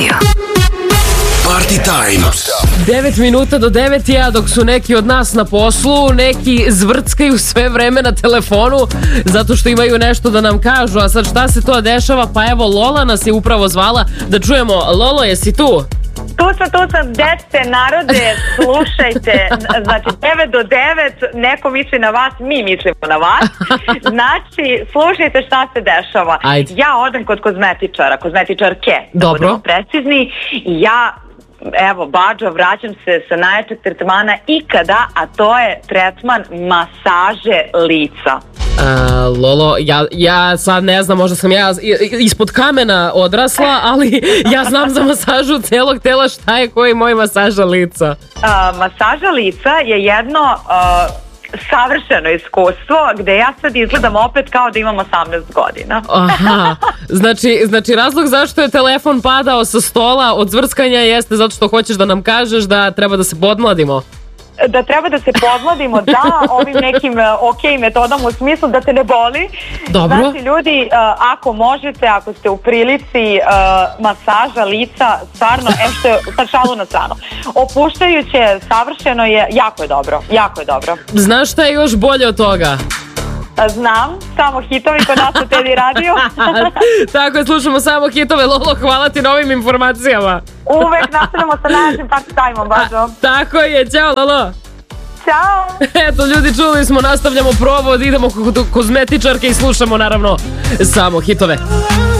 Radio. Party Time. 9 minuta do 9, a dok su neki od nas na poslu, neki zvrckaju sve vreme na telefonu zato što imaju nešto da nam kažu. A sad šta se to dešava? Pa evo, Lola nas je upravo zvala da čujemo. Lolo, jesi tu? Tu sam, dete, narode, slušajte, znači 9 do 9, neko misli na vas, mi mislimo na vas, znači slušajte šta se dešava. Ajde. Ja odem kod kozmetičarke, da budemo precizni, i ja, evo, Bađo, vraćam se sa najjačeg tretmana ikada, a to je tretman masaže lica. Lolo, ja sad ne znam, možda sam ja ispod kamena odrasla, ali ja znam za masažu celog tela. Šta je koji moj masaža lica? Masaža lica je jedno savršeno iskustvo gde ja sad izgledam opet kao da imam 18 godina. Aha, znači razlog zašto je telefon padao sa stola od zvrskanja jeste zato što hoćeš da nam kažeš da treba da se podmladimo. Da treba da se podmladimo, da, ovim nekim ok metodama u smislu da te ne boli. Dobro. Znači ljudi, ako možete, ako ste u prilici, masaža lica, stvarno, što je, sad šalu na stranu, opuštajuće, savršeno je, jako je dobro. Znaš šta je još bolje od toga? Znam, samo hitovi kod nas u TV Radio. Tako je, slušamo samo hitove. Lolo, hvala ti na ovim informacijama. Uvek nastavljamo sa našim Party Time-om, Bađo. Tako je, ćao Lolo. Ćao. Eto ljudi, čuli smo, nastavljamo provod, idemo kod kozmetičarke i slušamo naravno samo hitove.